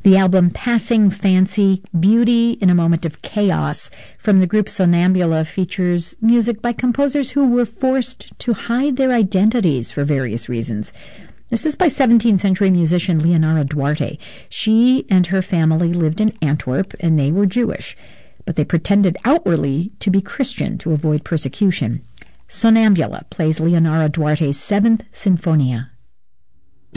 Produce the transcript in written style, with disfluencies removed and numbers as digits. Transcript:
The album Passing Fancy, Beauty in a Moment of Chaos from the group Sonambula features music by composers who were forced to hide their identities for various reasons. This is by 17th century musician Leonora Duarte. She and her family lived in Antwerp, and they were Jewish, but they pretended outwardly to be Christian to avoid persecution. Sonambula plays Leonora Duarte's 7th Sinfonia.